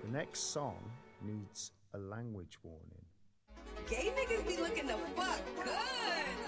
The next song needs a language warning. Gay niggas be looking the fuck good.